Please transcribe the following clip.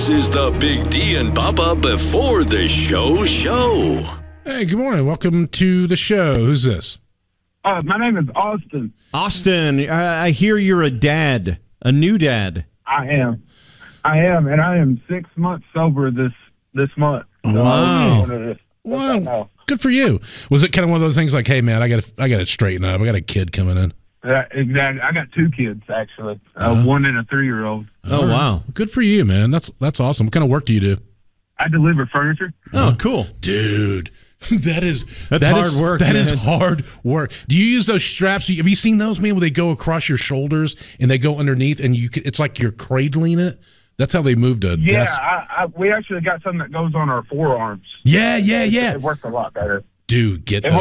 This is the Big D and Bubba Before the Show show. Hey, good morning. Welcome to the show. Who's this? My name is Austin. Austin, I hear you're a dad, a new dad. I am, and I am 6 months sober this month. So Wow. Wow. Good for you. Was it kind of one of those things like, hey, man, I got to straighten up. I got a kid coming in. Exactly. I got 2 kids, actually, 1 and a 3-year-old. Oh, wow. Good for you, man. That's awesome. What kind of work do you do? I deliver furniture. Oh, cool. Dude, that's hard work, That man. is hard work. Do you use those straps? Have you seen those, man, where they go across your shoulders and they go underneath and it's like you're cradling it? That's how they moved a desk. We actually got something that goes on our forearms. Yeah. It works a lot better. Dude, get It those.